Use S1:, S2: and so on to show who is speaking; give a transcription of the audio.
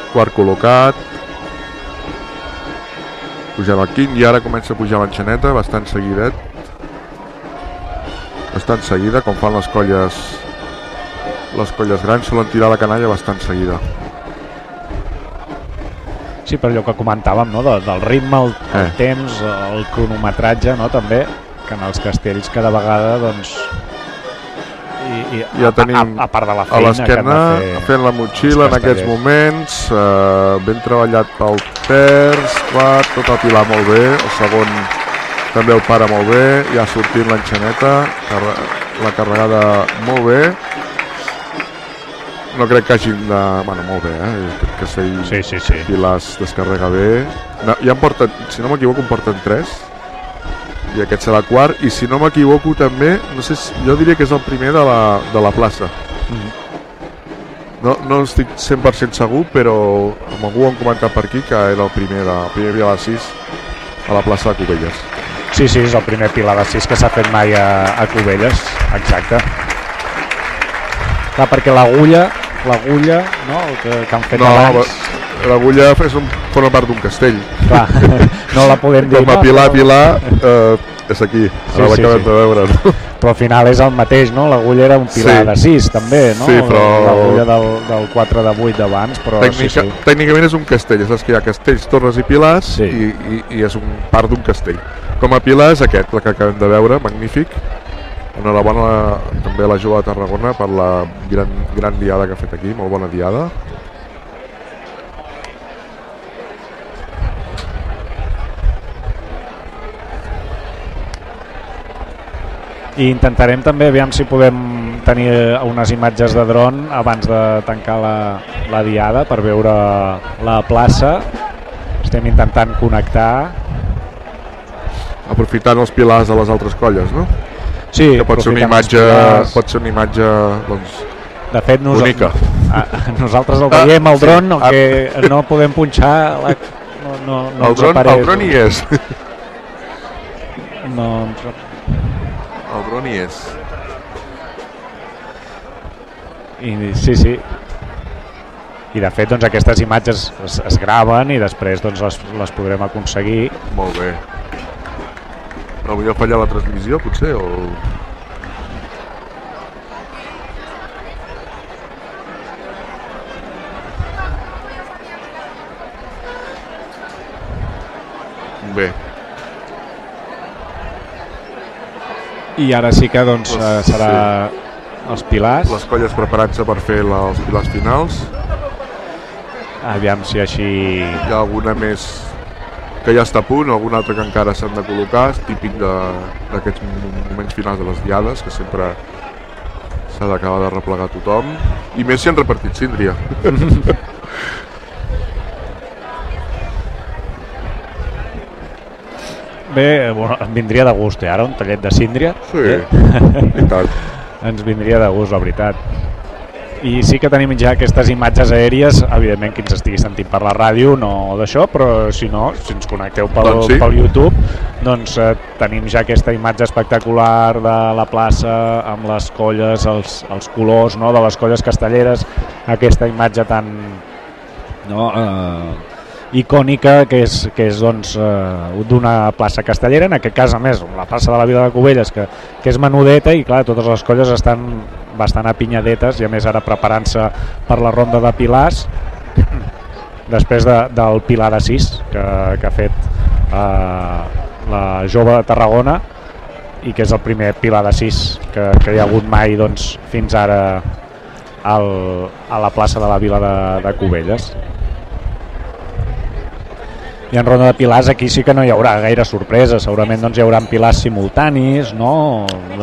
S1: quart col·locat, pujant el quint, i ara comença a pujar l'enxaneta, bastant seguidet, bastant seguida, com fan les colles grans, solen tirar la canalla bastant seguida.
S2: Sí, per allò que comentàvem, no? Del ritme, el temps, el cronometratge, no? També, que en els castells cada vegada, doncs...
S1: ja tenim
S2: a part de la
S1: a
S2: feina
S1: l'esquena fent la motxilla en aquests moments, ben treballat pel terç, quart, tot el pilar molt bé, el segon també el para molt bé, ja sortint l'enxaneta, la carregada molt bé. No crec que hagin de... Bueno, molt bé, Crec que
S2: sí.
S1: Pilars descarrega bé. No, ja en porten, si no m'equivoco, en porten 3. I aquest serà quart. I si no m'equivoco també, no sé, jo diria que és el primer de la plaça. No estic 100% segur, però amb algú ho han comentat per aquí que era el primer pilar de 6 a la plaça de Cubelles.
S2: Sí, és el primer pilar de 6 que s'ha fet mai a Cubelles, exacte. Clar, perquè l'agulla, no? El que han fet abans...
S1: L'agulla forma part d'un castell.
S2: Clar, no la podem dir.
S1: Com a pilar, és aquí, ara l'acabem de veure. No?
S2: Però al final és el mateix, no? L'agulla era un pilar de 6, també, no?
S1: Sí, però...
S2: L'agulla del 4 de 8 d'abans, però...
S1: Tècnicament és un castell, és que hi ha castells, torres i pilars, i és part d'un castell. Com a pilar és aquest, el que acabem de veure, magnífic. Enhorabona també a la Jove de Tarragona per la gran diada que ha fet aquí, molt bona diada.
S2: I intentarem també, aviam si podem tenir unes imatges de dron abans de tancar la diada per veure la plaça. Estem intentant connectar. Aprofitant
S1: els pilars de les altres colles, no?
S2: Sí,
S1: que pot ser una imatge doncs,
S2: de fet,
S1: bonica.
S2: Nosaltres el veiem, el dron, el que no podem punxar...
S1: El dron hi és. El dron hi és.
S2: Sí. I de fet, doncs, aquestes imatges es graven i després doncs, les podrem aconseguir.
S1: Molt bé. Potser fallar la transmissió, potser, o... Bé.
S2: I ara sí que doncs, serà els pilars.
S1: Les colles preparant-se per fer els pilars finals.
S2: Aviam si així...
S1: Hi ha alguna més que ja està a punt, algun altre que encara s'han de col·locar, és típic d'aquests moments finals de les diades, que sempre s'ha d'acabar de replegar tothom, i més si han repartit síndria.
S2: Bé, em vindria de gust, ara, un tallet de síndria.
S1: Sí, i tant.
S2: Ens vindria de gust, la veritat. I sí que tenim ja aquestes imatges aèries, evidentment qui ens estigui sentint per la ràdio, no d'això, però si no, si ens connecteu pel YouTube, doncs tenim ja aquesta imatge espectacular de la plaça amb les colles, els colors, no, de les colles castelleres, aquesta imatge tan icònica que és doncs, d'una plaça castellera, en aquest cas a més la plaça de la Vila de Cubelles que és menudeta i clar, totes les colles estan bastant apinyadetes i a més ara preparant-se per la ronda de pilars després del pilar de 6 que ha fet la Jove de Tarragona i que és el primer pilar de 6 que hi ha hagut mai doncs, fins ara a la plaça de la Vila de Cubelles. I en ronda de pilars aquí sí que no hi haurà gaire sorpresa, segurament doncs, hi haurà pilars simultanis, no?